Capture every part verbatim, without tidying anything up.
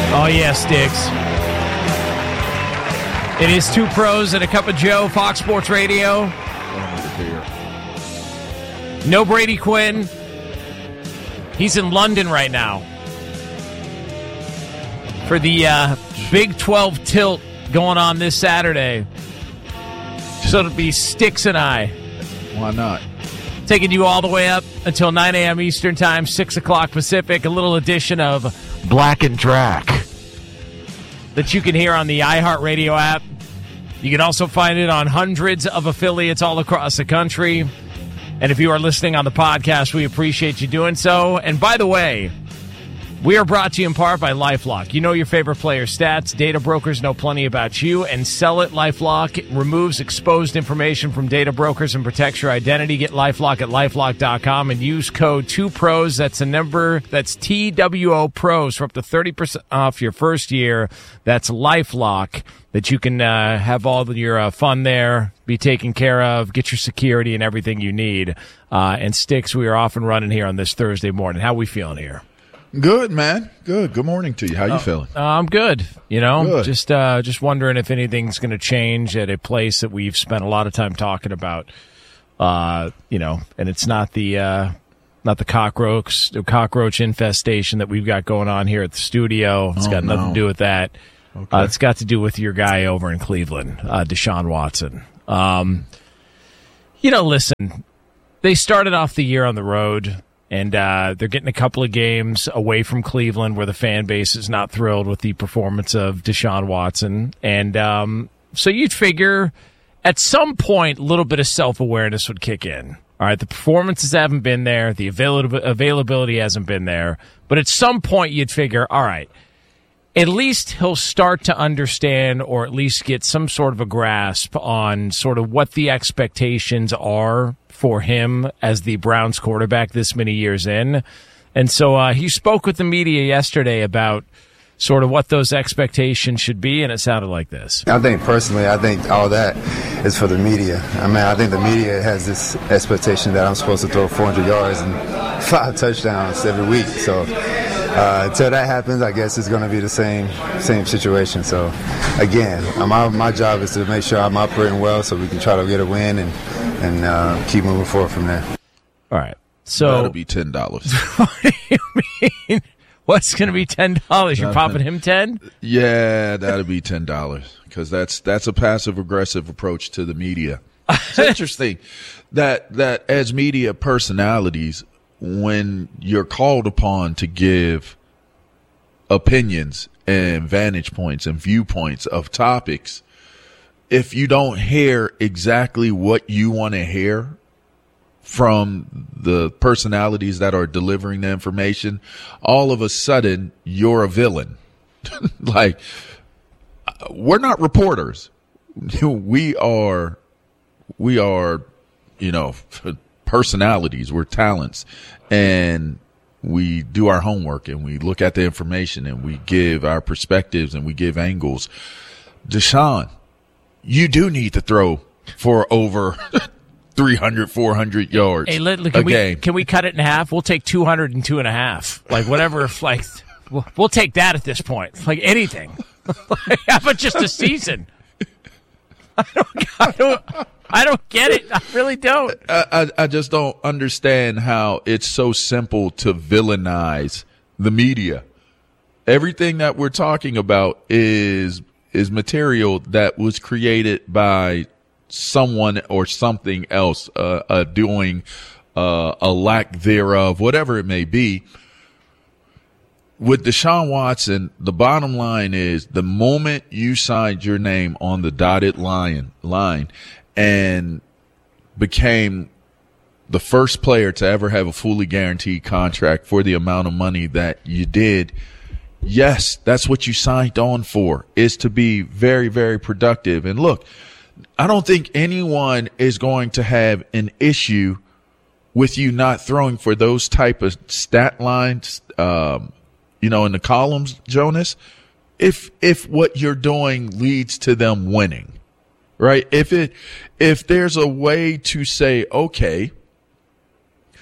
Oh, yeah, Sticks. It is Two Pros and a Cup of Joe, Fox Sports Radio. No Brady Quinn. He's in London right now for the uh, Big twelve tilt going on this Saturday. So it'll be Sticks and I. Why not? Taking you all the way up until nine a.m. Eastern Time, six o'clock Pacific. A little edition of Black and Drac that you can hear on the iHeartRadio app. You can also find it on hundreds of affiliates all across the country. And if you are listening on the podcast, we appreciate you doing so. And by the way, we are brought to you in part by LifeLock. You know your favorite player's stats. Data brokers know plenty about you. And sell it. LifeLock removes exposed information from data brokers and protects your identity. Get LifeLock at LifeLock dot com and use code two pros. That's a number. That's T W O Pros for up to thirty percent off your first year. That's LifeLock. That you can uh, have all of your uh, fun there, be taken care of, get your security and everything you need. Uh, and Sticks, we are off and running here on this Thursday morning. How we feeling here? Good, man. Good. Good morning to you. How you uh, feeling? Uh, I'm good. You know, good. just uh, just wondering if anything's going to change at a place that we've spent a lot of time talking about. Uh, you know, and it's not the uh, not the cockroach the cockroach infestation that we've got going on here at the studio. It's oh, got nothing no. to do with that. Okay. Uh, it's got to do with your guy over in Cleveland, uh, Deshaun Watson. Um, you know, listen, they started off the year on the road, and uh, they're getting a couple of games away from Cleveland where the fan base is not thrilled with the performance of Deshaun Watson. And um, so you'd figure at some point a little bit of self-awareness would kick in. All right, the performances haven't been there. The avail- availability hasn't been there. But at some point you'd figure, all right, at least he'll start to understand or at least get some sort of a grasp on sort of what the expectations are for him as the Browns quarterback this many years in. And so uh, he spoke with the media yesterday about sort of what those expectations should be, and it sounded like this. I think personally, I think all that is for the media. I mean, I think the media has this expectation that I'm supposed to throw four hundred yards and five touchdowns every week. So uh, until that happens, I guess it's going to be the same same situation. So again, my my job is to make sure I'm operating well so we can try to get a win and and uh, keep moving forward from there. All right. So that'll be ten dollars. What do you mean? What's going to be ten dollars? You're popping him ten? Yeah, that'll be ten dollars because that's that's a passive-aggressive approach to the media. It's interesting that that as media personalities, when you're called upon to give opinions and vantage points and viewpoints of topics, if you don't hear exactly what you want to hear from the personalities that are delivering the information, all of a sudden you're a villain. Like, we're not reporters. We are, we are, you know, personalities. We're talents, and we do our homework and we look at the information and we give our perspectives and we give angles. Deshaun, you do need to throw for over three hundred, four hundred yards hey, look, a can we, game. Can we cut it in half? We'll take two hundred and two and a half. Like, whatever. Like, we'll, we'll take that at this point. Like, anything. Like, how about just a season? I don't, I don't, I don't get it. I really don't. I, I, I just don't understand how it's so simple to villainize the media. Everything that we're talking about is is material that was created by someone or something else, uh, uh, doing uh, a lack thereof, whatever it may be. With Deshaun Watson, the bottom line is the moment you signed your name on the dotted line, line and became the first player to ever have a fully guaranteed contract for the amount of money that you did, yes, that's what you signed on for, is to be very, very productive. And look, I don't think anyone is going to have an issue with you not throwing for those type of stat lines, um, you know, in the columns, Jonas, if if what you're doing leads to them winning, right? If it if there's a way to say, okay,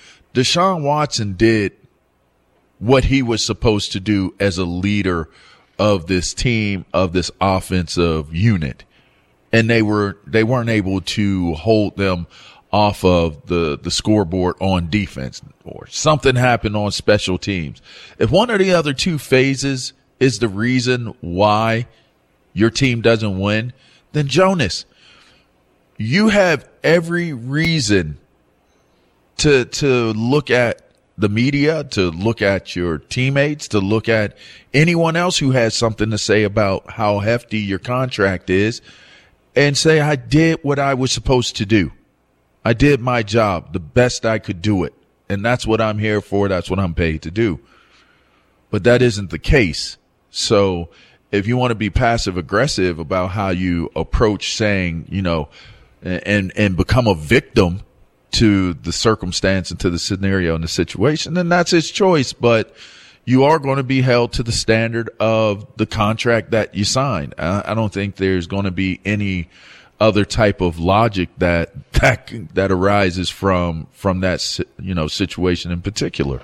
Deshaun Watson did what he was supposed to do as a leader of this team, of this offensive unit. And they were, they weren't able to hold them off of the, the scoreboard on defense, or something happened on special teams. If one or the other two phases is the reason why your team doesn't win, then Jonas, you have every reason to, to look at the media, to look at your teammates, to look at anyone else who has something to say about how hefty your contract is, and say, I did what I was supposed to do. I did my job the best I could do it. And that's what I'm here for. That's what I'm paid to do. But that isn't the case. So if you want to be passive aggressive about how you approach saying, you know, and, and become a victim to the circumstance and to the scenario and the situation, then that's his choice. But you are going to be held to the standard of the contract that you signed. I don't think there's going to be any other type of logic that that that arises from from that, you know, situation in particular.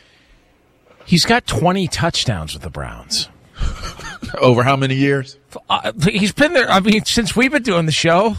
He's got twenty touchdowns with the Browns. Over how many years? Uh, he's been there. I mean, since we've been doing the show,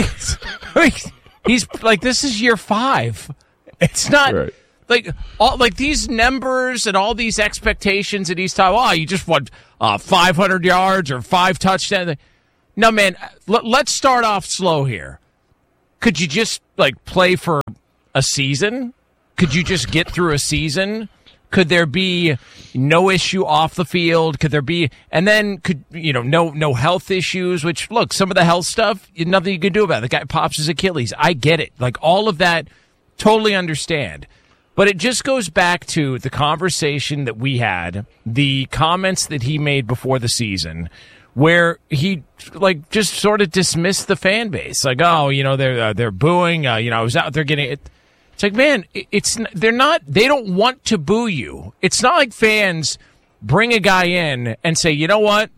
like he's like this is year five. It's not. Right. Like all like these numbers and all these expectations that he's talking. Oh, you just want uh, five hundred yards or five touchdowns. No, man. L- let's start off slow here. Could you just like play for a season? Could you just get through a season? Could there be no issue off the field? Could there be, and then could you know no no health issues? Which look, some of the health stuff, nothing you can do about it. The guy pops his Achilles. I get it. Like all of that, totally understand. But it just goes back to the conversation that we had, the comments that he made before the season, where he like just sort of dismissed the fan base, like, oh, you know, they're uh, they're booing. Uh, you know, I was out there getting it. It's like, man, it's they're not. They don't want to boo you. It's not like fans bring a guy in and say, you know what?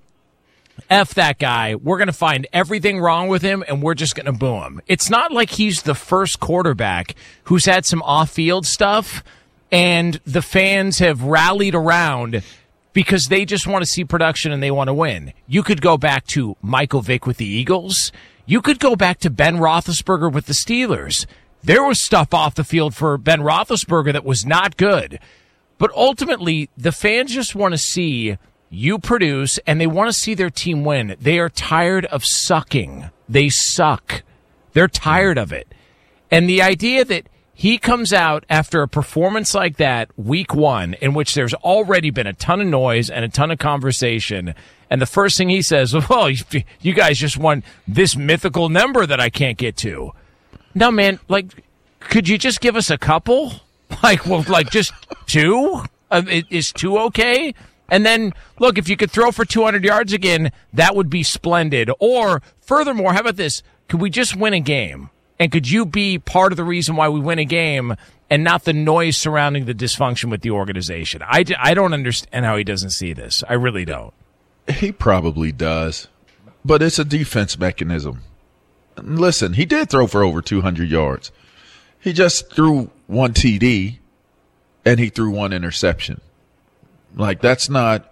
F that guy. We're going to find everything wrong with him, and we're just going to boo him. It's not like he's the first quarterback who's had some off-field stuff, and the fans have rallied around because they just want to see production and they want to win. You could go back to Michael Vick with the Eagles. You could go back to Ben Roethlisberger with the Steelers. There was stuff off the field for Ben Roethlisberger that was not good. But ultimately, the fans just want to see you produce, and they want to see their team win. They are tired of sucking. They suck. They're tired of it. And the idea that he comes out after a performance like that, week one, in which there's already been a ton of noise and a ton of conversation, and the first thing he says, well, you guys just won this mythical number that I can't get to. No, man, like, could you just give us a couple? Like, well, like just two? Uh, is two okay? And then, look, if you could throw for two hundred yards again, that would be splendid. Or, furthermore, how about this? Could we just win a game? And could you be part of the reason why we win a game and not the noise surrounding the dysfunction with the organization? I, I don't understand how he doesn't see this. I really don't. He probably does. But it's a defense mechanism. Listen, he did throw for over two hundred yards. He just threw one T D, and he threw one interception. Like, that's not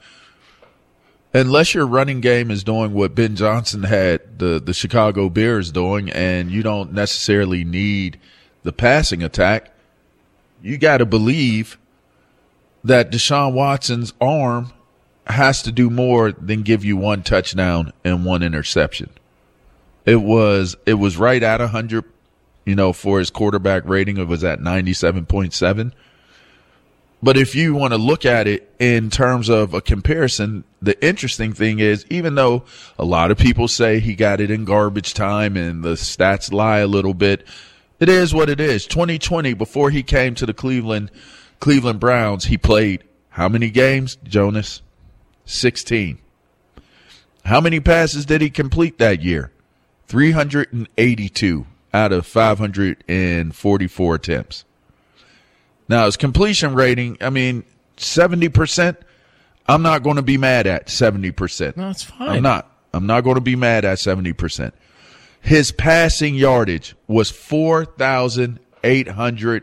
– unless your running game is doing what Ben Johnson had the, the Chicago Bears doing, and you don't necessarily need the passing attack, you got to believe that Deshaun Watson's arm has to do more than give you one touchdown and one interception. It was it was right at one hundred, you know, for his quarterback rating. It was at ninety-seven point seven. But if you want to look at it in terms of a comparison, the interesting thing is, even though a lot of people say he got it in garbage time and the stats lie a little bit, it is what it is. twenty twenty, before he came to the Cleveland Cleveland Browns, he played how many games, Jonas? sixteen. How many passes did he complete that year? three hundred eighty-two out of five hundred forty-four attempts. Now, his completion rating, I mean, seventy percent, I'm not going to be mad at seventy percent. No, that's fine. I'm not. I'm not going to be mad at seventy percent. His passing yardage was four thousand eight hundred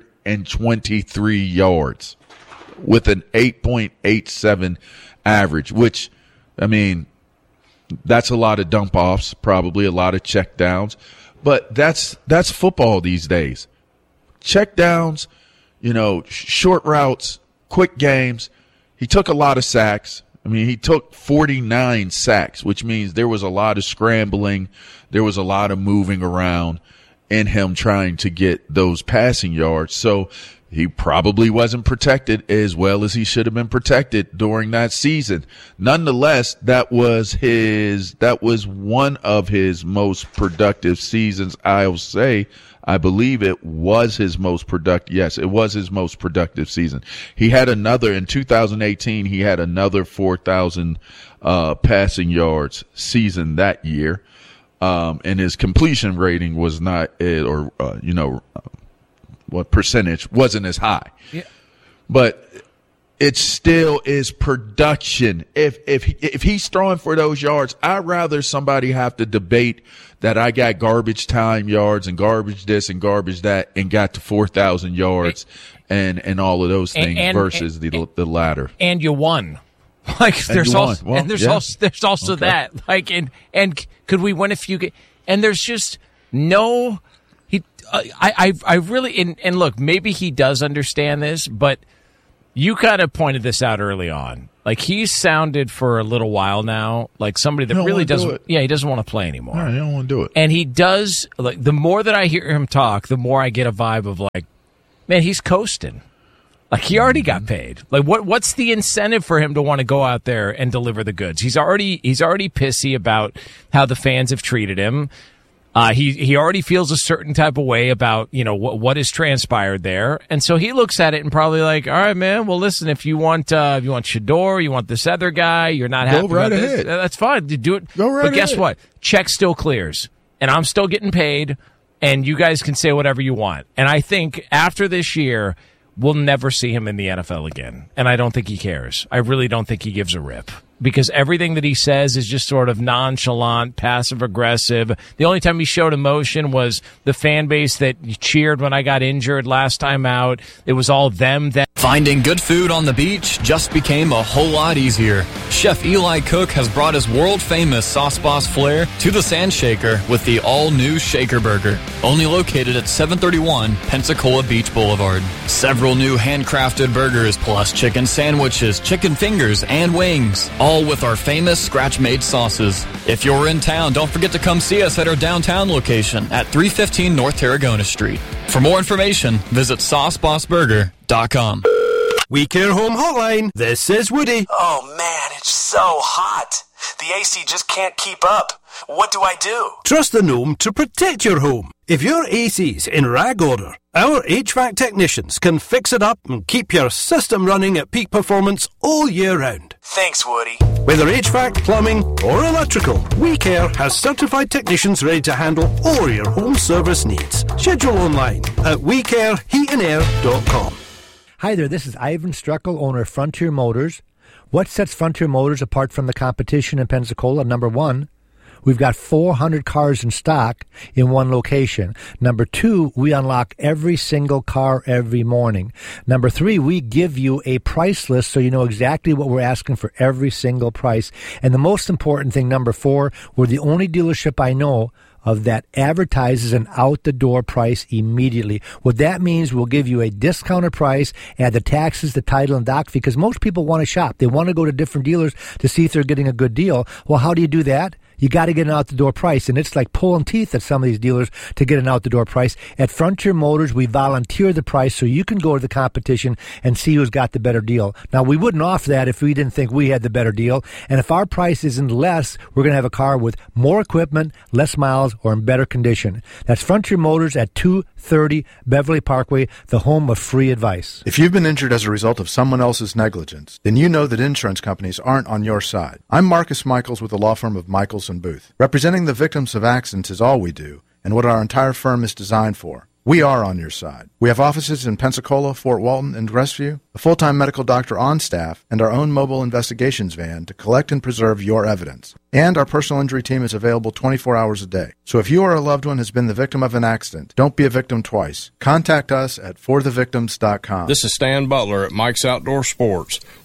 twenty-three yards with an eight point eight seven average, which I mean, that's a lot of dump offs, probably a lot of check downs, but that's that's football these days. Check downs, you know, short routes, quick games. He took a lot of sacks. I mean, he took forty-nine sacks, which means there was a lot of scrambling. There was a lot of moving around in him trying to get those passing yards. So he probably wasn't protected as well as he should have been protected during that season. Nonetheless, that was his, that was one of his most productive seasons. I'll say, I believe it was his most productive. Yes, it was his most productive season. He had another in two thousand eighteen. He had another four thousand uh, passing yards season that year. Um, and his completion rating was not, or, uh, you know, what percentage wasn't as high, yeah. But it still is production. If, if, he, if he's throwing for those yards, I'd rather somebody have to debate that I got garbage time yards and garbage this and garbage that and got to four thousand yards and, and all of those things and, and, versus the, and, the latter. And you won. Like there's also, well, and there's yeah. also, there's also okay. that, like, and, and could we win if you get, and there's just no, he, uh, I, I, I really, and, and look, maybe he does understand this, but you kind of pointed this out early on. Like he's sounded for a little while now, like somebody that really doesn't, do yeah, he doesn't want to play anymore. No, he don't want to do it. And he does, like, the more that I hear him talk, the more I get a vibe of like, man, he's coasting. Like he already got paid. Like what? What's the incentive for him to want to go out there and deliver the goods? He's already he's already pissy about how the fans have treated him. Uh, he he already feels a certain type of way about you know what what has transpired there, and so he looks at it and probably like, all right, man. Well, listen, if you want uh, if you want Shador, you want this other guy, you're not happy go right about ahead. this. That's fine. Do it. Go right but guess ahead. what? Check still clears, and I'm still getting paid, and you guys can say whatever you want. And I think after this year, we'll never see him in the N F L again. And I don't think he cares. I really don't think he gives a rip. Because everything that he says is just sort of nonchalant, passive-aggressive. The only time he showed emotion was the fan base that cheered when I got injured last time out. It was all them that... Finding good food on the beach just became a whole lot easier. Chef Eli Cook has brought his world-famous Sauce Boss flair to the Sand Shaker with the all-new Shaker Burger, only located at seven thirty-one Pensacola Beach Boulevard. Several new handcrafted burgers plus chicken sandwiches, chicken fingers, and wings, all with our famous scratch-made sauces. If you're in town, don't forget to come see us at our downtown location at three fifteen North Tarragona Street. For more information, visit sauce boss burger dot com. We Care Home Hotline. This is Woody. Oh, man, it's so hot. The A C just can't keep up. What do I do? Trust the Gnome to protect your home. If your A C's in rag order, our H V A C technicians can fix it up and keep your system running at peak performance all year round. Thanks, Woody. Whether H V A C, plumbing, or electrical, We Care has certified technicians ready to handle all your home service needs. Schedule online at we care heat and air dot com. Hi there, this is Ivan Struckel, owner of Frontier Motors. What sets Frontier Motors apart from the competition in Pensacola? Number one, we've got four hundred cars in stock in one location. Number two, we unlock every single car every morning. Number three, we give you a price list so you know exactly what we're asking for every single price. And the most important thing, number four, we're the only dealership I know of that advertises an out-the-door price immediately. What that means, we'll give you a discounted price, add the taxes, the title, and doc fee, because most people want to shop. They want to go to different dealers to see if they're getting a good deal. Well, how do you do that? You got to get an out-the-door price, and it's like pulling teeth at some of these dealers to get an out-the-door price. At Frontier Motors, we volunteer the price so you can go to the competition and see who's got the better deal. Now, we wouldn't offer that if we didn't think we had the better deal, and if our price isn't less, we're going to have a car with more equipment, less miles, or in better condition. That's Frontier Motors at two thirty Beverly Parkway, the home of free advice. If you've been injured as a result of someone else's negligence, then you know that insurance companies aren't on your side. I'm Marcus Michaels with the law firm of Michaels and Booth. Representing the victims of accidents is all we do, and what our entire firm is designed for. We are on your side. We have offices in Pensacola, Fort Walton, and Crestview, a full-time medical doctor on staff, and our own mobile investigations van to collect and preserve your evidence. And our personal injury team is available twenty-four hours a day. So if you or a loved one has been the victim of an accident, don't be a victim twice. Contact us at for the victims dot com. This is Stan Butler at Mike's Outdoor Sports.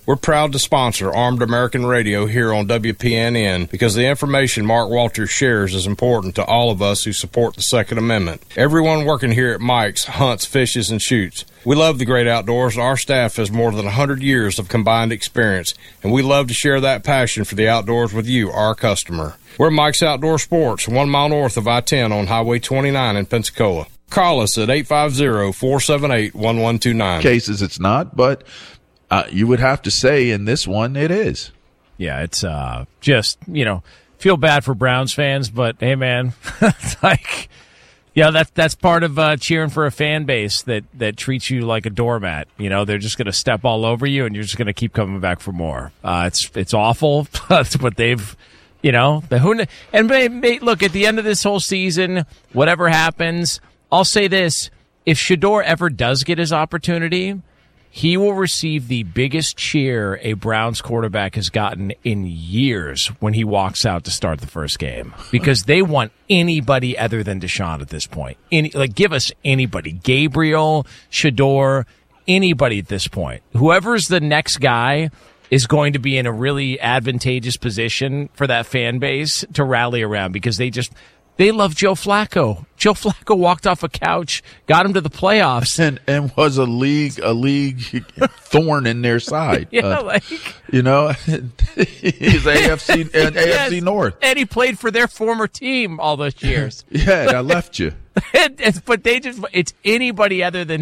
We're proud to sponsor Armed American Radio here on W P N N because the information Mark Walters shares is important to all of us who support the Second Amendment. Everyone working here at Mike's hunts, fishes, and shoots. We love the great outdoors. Our staff has more than one hundred years of combined experience, and we love to share that passion for the outdoors with you, our customer. We're Mike's Outdoor Sports, one mile north of I ten on Highway twenty-nine in Pensacola. Call us at eight five zero, four seven eight, one one two nine. Cases it's not, but uh, you would have to say in this one it is. Yeah, it's uh, just, you know, feel bad for Browns fans, but hey, man, it's like, yeah, that's that's part of uh, cheering for a fan base that, that treats you like a doormat. You know, they're just going to step all over you, and you're just going to keep coming back for more. Uh, it's it's awful, but they've, you know, the who and may, may, look at the end of this whole season, whatever happens. I'll say this: if Shedeur ever does get his opportunity, he will receive the biggest cheer a Browns quarterback has gotten in years when he walks out to start the first game, because they want anybody other than Deshaun at this point. Any, like, give us anybody. Gabriel, Shedeur, anybody at this point. Whoever's the next guy is going to be in a really advantageous position for that fan base to rally around, because they just... They love Joe Flacco. Joe Flacco walked off a couch, got him to the playoffs, and and was a league a league thorn in their side. yeah, uh, like you know, he's A F C uh, A F C yes, North, and he played for their former team all those years. yeah, I left you. and, and, but they just—it's anybody other than